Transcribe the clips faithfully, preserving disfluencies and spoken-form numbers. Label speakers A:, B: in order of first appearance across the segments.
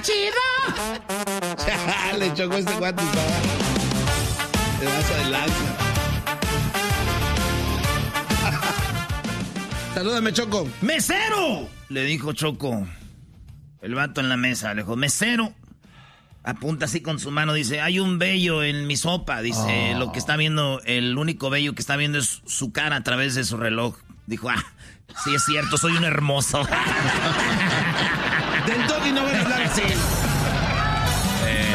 A: ¡Chido! Le chocó este guante. Te vas de lanza. Salúdame, Choco.
B: ¡Mesero! Le dijo Choco. El vato en la mesa. Le dijo, mesero. Apunta así con su mano. Dice, hay un vello en mi sopa. Dice, oh. Lo que está viendo, el único vello que está viendo es su cara a través de su reloj. Dijo, ah, sí es cierto, soy un hermoso.
A: Del doggy no van a hablar así.
B: Eh,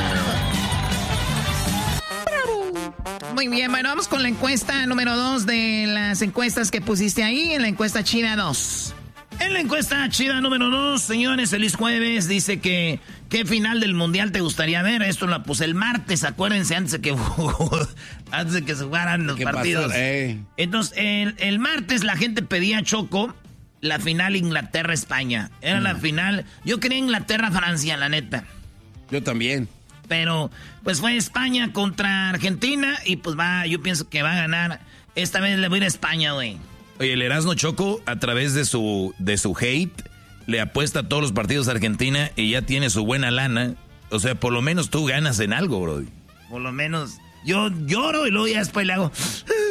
C: Muy bien, bueno, vamos con la encuesta número dos de las encuestas que pusiste ahí en la encuesta chida dos.
B: En la encuesta chida número dos, señores, feliz jueves. Dice que, ¿qué final del mundial te gustaría ver? Esto lo puse el martes, acuérdense, antes de que, antes de que se jugaran los partidos.
A: Eh.
B: Entonces, el, el martes la gente pedía, Choco, la final Inglaterra-España. Era mm. la final, yo quería Inglaterra-Francia, la neta.
A: Yo también.
B: Pero, pues fue España contra Argentina y pues va, yo pienso que va a ganar. Esta vez le voy a ir a España, güey.
D: Oye, el Erasmo Choco, a través de su, de su hate, le apuesta a todos los partidos a Argentina y ya tiene su buena lana. O sea, por lo menos tú ganas en algo, bro.
B: Por lo menos. Yo lloro y luego ya después le hago...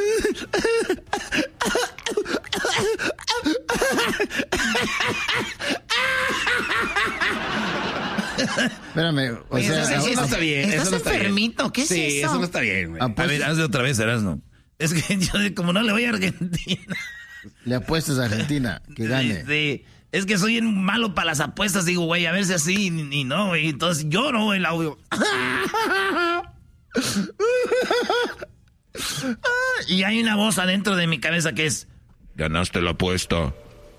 E: Espérame, o sea,
B: eso, eso no está bien.
C: ¿Estás
B: eso no está
C: enfermito?
B: Bien.
C: ¿Qué es
B: sí,
C: eso?
B: Sí, eso no está bien, güey.
D: A ver, hazle otra vez, Erasmo.
B: Es que yo, como no le voy a Argentina.
E: Le apuestas a Argentina, que gane.
B: Sí, sí. Es que soy un malo para las apuestas. Digo, güey, a ver si así y no, güey. Entonces lloro, güey, el audio. Y hay una voz adentro de mi cabeza que es...
D: Ganaste la apuesta.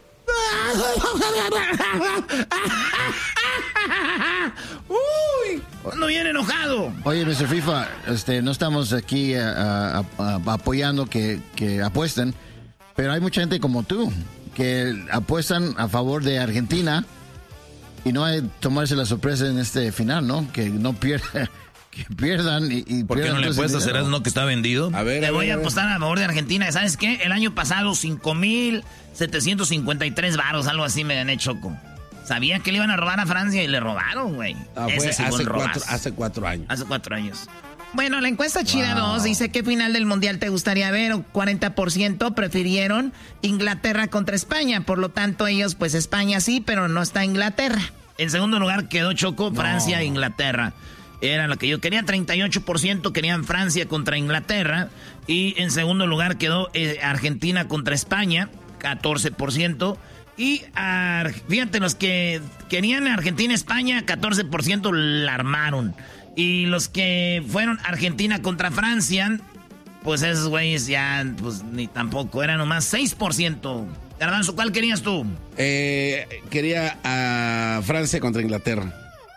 B: Uy, ando bien enojado.
E: Oye, mister FIFA, este, no estamos aquí a, a, a, apoyando que, que apuesten, pero hay mucha gente como tú que apuestan a favor de Argentina y no hay tomarse la sorpresa en este final, ¿no? Que no pierda, que pierdan y, y
D: ¿por qué no le apuestas, Erasmo, que está vendido?
B: A ver, le voy a, a apostar a favor de Argentina. ¿Sabes qué? El año pasado cinco mil setecientos cincuenta y tres varos, algo así me gané, Choco. Sabía que le iban a robar a Francia y le robaron, güey.
A: Ah,
B: Ese sí
A: hace,
B: fue
A: cuatro, hace cuatro años.
B: Hace cuatro años.
C: Bueno, la encuesta chida dos wow. dice ¿qué final del mundial te gustaría ver? cuarenta por ciento prefirieron Inglaterra contra España. Por lo tanto, ellos, pues España sí, pero no está Inglaterra.
B: En segundo lugar quedó, Choco, Francia no. e Inglaterra. Era lo que yo quería. treinta y ocho por ciento querían Francia contra Inglaterra. Y en segundo lugar quedó eh, Argentina contra España, catorce por ciento. Y uh, fíjate, los que querían Argentina-España, catorce por ciento la armaron. Y los que fueron Argentina contra Francia, pues esos güeyes ya, pues ni tampoco, era nomás seis por ciento. Garbanzo, ¿cuál querías tú?
A: Eh, quería a Francia contra Inglaterra.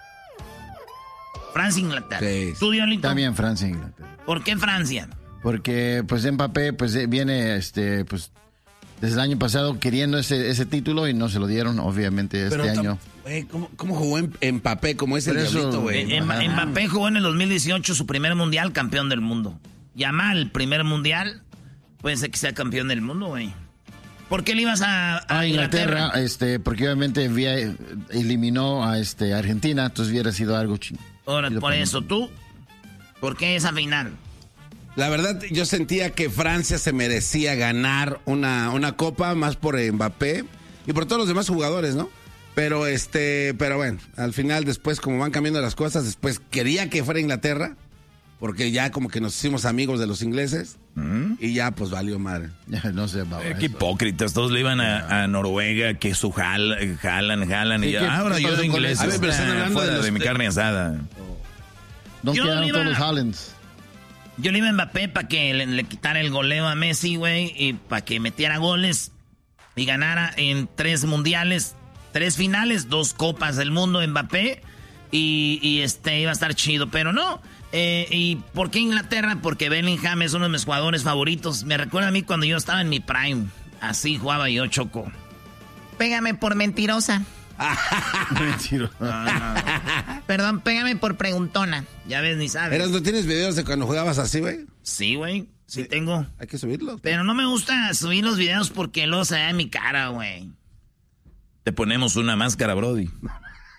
B: Francia-Inglaterra.
A: Sí.
B: ¿Tú, Diolito?
E: También Francia-Inglaterra.
B: ¿Por qué Francia?
E: Porque, pues, Mbappé, pues, viene, este, pues... Desde el año pasado queriendo ese, ese título y no se lo dieron, obviamente, este
A: Pero
E: año.
A: Wey, ¿cómo, ¿Cómo jugó en Mbappé? Como es el diablito, güey.
B: Mbappé jugó en el dos mil dieciocho su primer mundial, campeón del mundo. Yamal, primer mundial, puede ser que sea campeón del mundo, güey. ¿Por qué le ibas a, a,
E: a Inglaterra? Inglaterra, este, porque obviamente vía, eliminó a este, Argentina, entonces hubiera sido algo ching.
B: Ahora, por eso, ¿tú? ¿Por qué esa final?
A: La verdad, yo sentía que Francia se merecía ganar una, una copa, más por Mbappé y por todos los demás jugadores, ¿no? Pero este, pero bueno, al final después, como van cambiando las cosas, después quería que fuera Inglaterra, porque ya como que nos hicimos amigos de los ingleses, ¿Mm? Y ya pues valió madre.
E: No sé,
D: eh, qué hipócritas, todos le iban a, a Noruega, que su jalan, jalan, jalan, y ya, ahora yo de inglés,
A: a ver, pero están hablando
D: fuera
A: de, los,
D: de mi carne asada.
E: No quedaron todos los Hallands.
B: Yo le iba a Mbappé para que le, le quitara el goleo a Messi, güey, y para que metiera goles y ganara en tres mundiales, tres finales, dos copas del mundo Mbappé, y, y este iba a estar chido, pero no. Eh, ¿Y por qué Inglaterra? Porque Bellingham es uno de mis jugadores favoritos. Me recuerda a mí cuando yo estaba en mi prime. Así jugaba yo, Choco.
C: Pégame por mentirosa.
E: Mentirosa.
B: No, no.
C: Perdón, pégame por preguntona.
B: Ya ves, ni sabes.
A: ¿Eras, ¿No tienes videos de cuando jugabas así, güey?
B: Sí, güey. Sí, sí tengo.
A: Hay que subirlos.
B: Pero no me gusta subir los videos porque luego se ve mi cara, güey.
D: Te ponemos una máscara, Brody.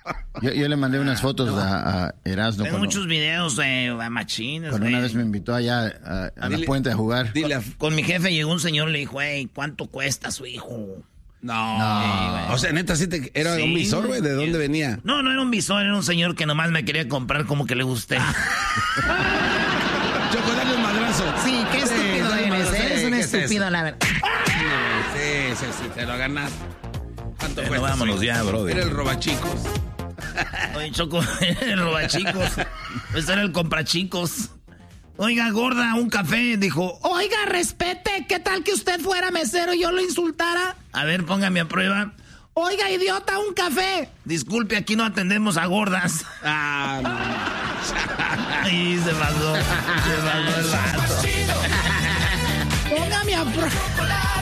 E: Yo, yo le mandé unas fotos no. a, a Erasmo.
B: Tengo muchos videos eh, a machines.
E: Cuando una vez me invitó allá a, a dile, la puente a jugar.
B: Dile, con, con mi jefe llegó un señor y le dijo, hey, ¿cuánto cuesta su hijo?
A: No. no. O sea, neta, ¿sí te, era sí, un visor, güey? ¿De dónde venía?
B: No, no era un visor, era un señor que nomás me quería comprar como que le gusté.
A: Choco, dale un madrazo.
C: Sí, qué estúpido sí, eres, ¿eh? Eres un estúpido, la verdad.
A: Sí, sí, sí, te lo ganas.
D: ¿Cuánto cuesta? Vámonos ya, bro.
A: Era el robachicos.
B: Oye, Choco, el robachicos. Este era el comprachicos. Oiga, gorda, un café, dijo.
C: Oiga, respete, ¿qué tal que usted fuera mesero y yo lo insultara?
B: A ver, póngame a prueba.
C: Oiga, idiota, un café.
B: Disculpe, aquí no atendemos a gordas.
A: Ah, no.
B: Ay, se pasó. Se pasó el rato.
C: Póngame a prueba.